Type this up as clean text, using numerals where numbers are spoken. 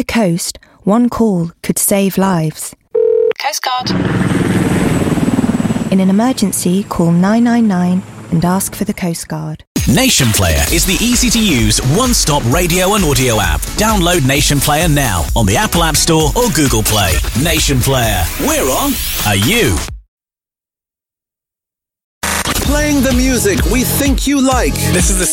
the coast, one call could save lives. Coast Guard. In an emergency, call 999 and ask for the Coast Guard. Nation Player is the easy-to-use one-stop radio and audio app. Download Nation Player now on the Apple App Store or Google Play. Nation Player. We're on. Are you? Playing the music we think you like. This is the